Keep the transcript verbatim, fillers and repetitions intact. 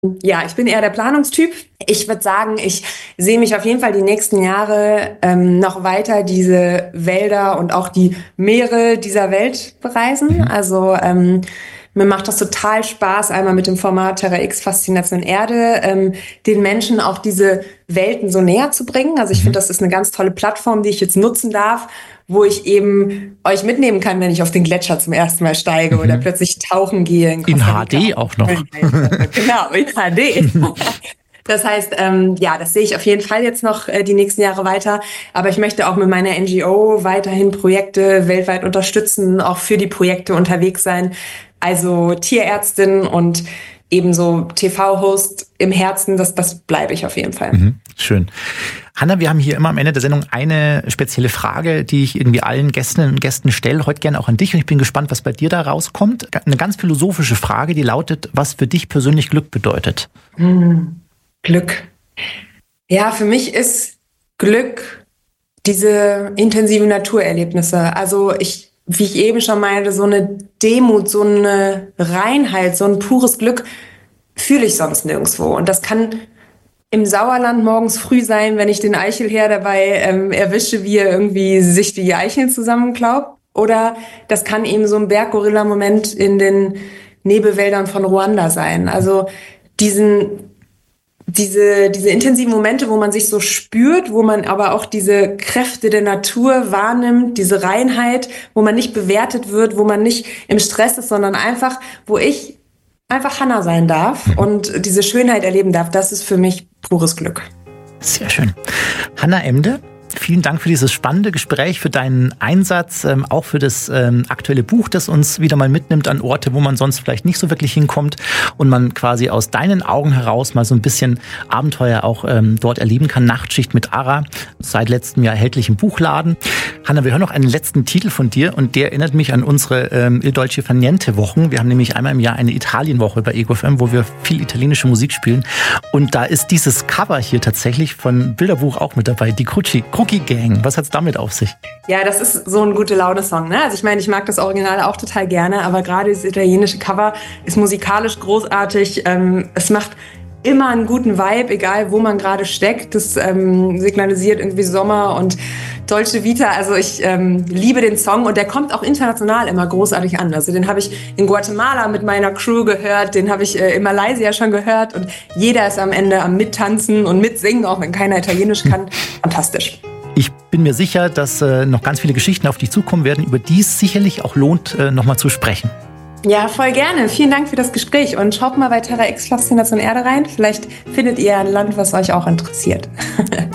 Ja, ich bin eher der Planungstyp. Ich würde sagen, ich sehe mich auf jeden Fall die nächsten Jahre ähm, noch weiter diese Wälder und auch die Meere dieser Welt bereisen. Mhm. Also ähm, mir macht das total Spaß, einmal mit dem Format Terra X Faszination Erde, ähm, den Menschen auch diese Welten so näher zu bringen. Also ich Mhm. finde, das ist eine ganz tolle Plattform, die ich jetzt nutzen darf, wo ich eben euch mitnehmen kann, wenn ich auf den Gletscher zum ersten Mal steige Mhm. oder plötzlich tauchen gehe. In, In H D auch noch. Genau, in H D. Das heißt, ähm, ja, das sehe ich auf jeden Fall jetzt noch äh, die nächsten Jahre weiter. Aber ich möchte auch mit meiner N G O weiterhin Projekte weltweit unterstützen, auch für die Projekte unterwegs sein. Also Tierärztin und ebenso T V-Host im Herzen, das, das bleibe ich auf jeden Fall. Mhm, schön. Hanna, wir haben hier immer am Ende der Sendung eine spezielle Frage, die ich irgendwie allen Gästinnen und Gästen stelle, heute gerne auch an dich. Und ich bin gespannt, was bei dir da rauskommt. Eine ganz philosophische Frage, die lautet, was für dich persönlich Glück bedeutet? Hm, Glück. Ja, für mich ist Glück diese intensiven Naturerlebnisse. Also ich, wie ich eben schon meinte, so eine Demut, so eine Reinheit, so ein pures Glück fühle ich sonst nirgendwo. Und das kann im Sauerland morgens früh sein, wenn ich den Eichelherr dabei ähm, erwische, wie er irgendwie sich die Eicheln zusammenklaubt. Oder das kann eben so ein Berggorilla-Moment in den Nebelwäldern von Ruanda sein. Also diesen Diese, diese intensiven Momente, wo man sich so spürt, wo man aber auch diese Kräfte der Natur wahrnimmt, diese Reinheit, wo man nicht bewertet wird, wo man nicht im Stress ist, sondern einfach, wo ich einfach Hanna sein darf und diese Schönheit erleben darf, das ist für mich pures Glück. Sehr schön. Hanna Emde, vielen Dank für dieses spannende Gespräch, für deinen Einsatz, ähm, auch für das ähm, aktuelle Buch, das uns wieder mal mitnimmt an Orte, wo man sonst vielleicht nicht so wirklich hinkommt und man quasi aus deinen Augen heraus mal so ein bisschen Abenteuer auch ähm, dort erleben kann. Nachtschicht mit Ara, seit letztem Jahr erhältlich im Buchladen. Hanna, wir hören noch einen letzten Titel von dir und der erinnert mich an unsere ähm, Il Dolce Far Niente Wochen. Wir haben nämlich einmal im Jahr eine Italienwoche bei Ego F M, wo wir viel italienische Musik spielen und da ist dieses Cover hier tatsächlich von Bilderbuch auch mit dabei, die Cruci. Cookie Gang, was hat's damit auf sich? Ja, das ist so ein Gute-Laune-Song, ne? Also ich meine, ich mag das Original auch total gerne, aber gerade das italienische Cover ist musikalisch großartig. Ähm, es macht immer einen guten Vibe, egal wo man gerade steckt. Das ähm, signalisiert irgendwie Sommer und Dolce Vita. Also ich ähm, liebe den Song und der kommt auch international immer großartig an. Also den habe ich in Guatemala mit meiner Crew gehört, den habe ich äh, in Malaysia schon gehört und jeder ist am Ende am Mittanzen und Mitsingen, auch wenn keiner Italienisch kann. Fantastisch. Ich bin mir sicher, dass äh, noch ganz viele Geschichten auf dich zukommen werden, über die es sicherlich auch lohnt, äh, nochmal zu sprechen. Ja, voll gerne. Vielen Dank für das Gespräch und schaut mal bei Terra X Faszination Erde rein. Vielleicht findet ihr ein Land, was euch auch interessiert.